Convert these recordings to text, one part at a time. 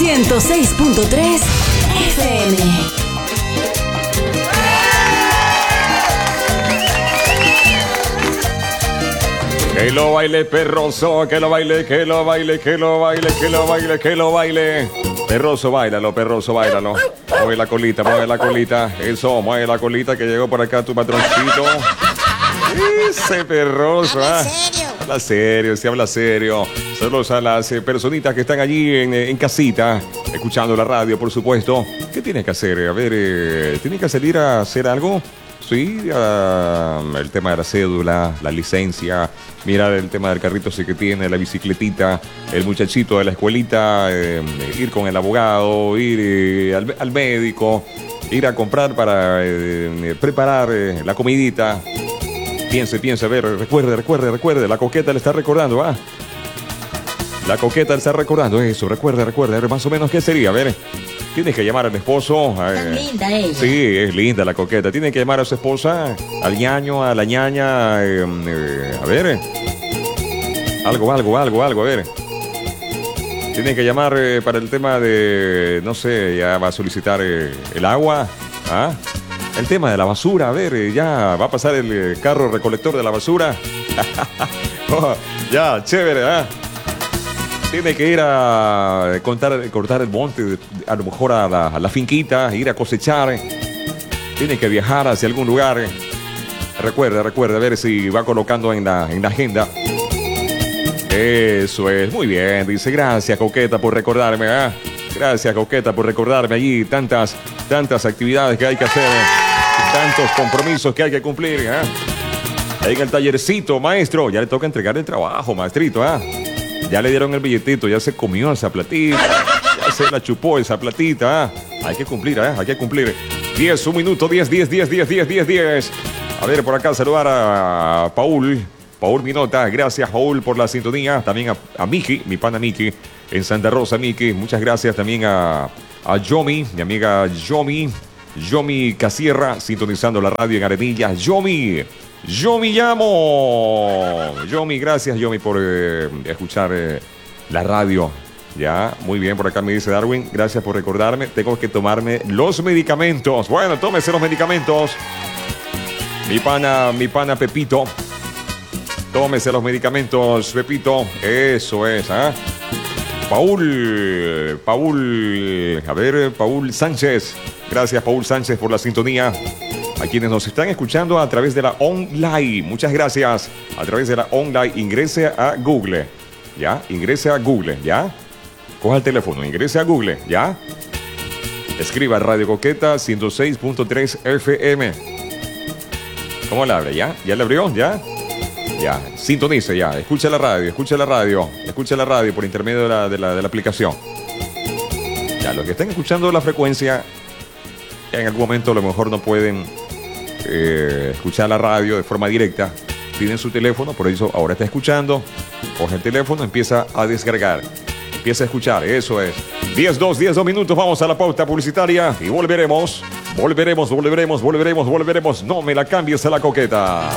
106.3 FM. Que lo baile Perroso, que lo baile, que lo baile, que lo baile, que lo baile, que lo baile. Perroso, bailalo, mueve la colita, mueve la colita. Eso, mueve la colita que llegó por acá tu patroncito. Ese Perroso, Habla serio. Habla serio, sí habla serio. Saludos a las personitas que están allí en casita, escuchando la radio, por supuesto. ¿Qué tiene que hacer? A ver, ¿tiene que salir a hacer algo? Sí, el tema de la cédula, la licencia, mirar el tema del carrito sí que tiene, la bicicletita, el muchachito de la escuelita, ir con el abogado, ir al médico, ir a comprar para preparar la comidita. Piense, a ver, recuerde, la coqueta le está recordando, ¿va? La coqueta le está recordando eso, recuerde, a ver, más o menos, ¿qué sería? A ver, tienes que llamar al esposo. Tan linda ella. Sí, es linda la coqueta. Tiene que llamar a su esposa, al ñaño, a la ñaña, a ver. Algo, a ver. Tiene que llamar para el tema de, no sé, ya va a solicitar el agua, ¿ah? El tema de la basura, a ver, ya va a pasar el carro recolector de la basura. Oh, ya, chévere, ¿ah? Tiene que ir a cortar el monte, a lo mejor a la finquita, ir a cosechar. Tiene que viajar hacia algún lugar. Recuerde, a ver si va colocando en la agenda. Eso es, muy bien. Dice, gracias, Coqueta, por recordarme. ¿Eh? Gracias, Coqueta, por recordarme allí tantas actividades que hay que hacer. Tantos compromisos que hay que cumplir. ¿Eh? Ahí en el tallercito, maestro. Ya le toca entregar el trabajo, maestrito. Ya le dieron el billetito, ya se comió esa platita, ya se la chupó esa platita. Hay que cumplir, hay que cumplir. 10, un minuto, 10. A ver, por acá saludar a Paul Minota. Gracias, Paul, por la sintonía. También a Miki, mi pana Miki, en Santa Rosa, Miki. Muchas gracias también a Yomi, mi amiga Yomi Casierra, sintonizando la radio en Arenilla. Yomi llamo. Yomi, gracias, Yomi, por escuchar la radio. Ya, muy bien, por acá me dice Darwin. Gracias por recordarme. Tengo que tomarme los medicamentos. Bueno, tómese los medicamentos. Mi pana Pepito. Tómese los medicamentos, Pepito. Eso es, ¿ah? Paul Sánchez. Gracias, Paul Sánchez, por la sintonía. A quienes nos están escuchando a través de la online, muchas gracias. A través de la online, ingrese a Google, ¿ya? ¿ya? Coja el teléfono, ingrese a Google, ¿ya? Escriba Radio Coqueta 106.3 FM. ¿Cómo la abre, ya? ¿Ya la abrió, ya? Ya, sintonice, ya. Escucha la radio por intermedio de la aplicación. Ya, los que están escuchando la frecuencia, en algún momento a lo mejor no pueden escuchar la radio de forma directa. Tienen su teléfono, por eso ahora está escuchando. Coge el teléfono, empieza a descargar, empieza a escuchar, eso es. 10 minutos, vamos a la pauta publicitaria y volveremos. No me la cambies a la coqueta.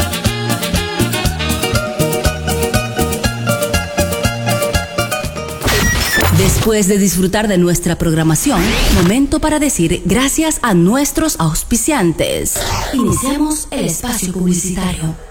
Después de disfrutar de nuestra programación, momento para decir gracias a nuestros auspiciantes. Iniciamos el espacio publicitario.